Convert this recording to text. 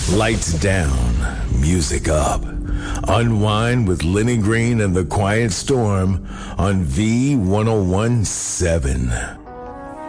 Lights down, music up. Unwind with Lenny Green and the Quiet Storm on V1017.